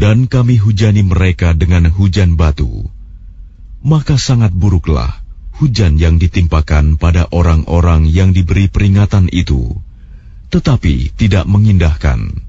dan kami hujani mereka dengan hujan batu, maka sangat buruklah hujan yang ditimpakan pada orang-orang yang diberi peringatan itu, tetapi tidak mengindahkan.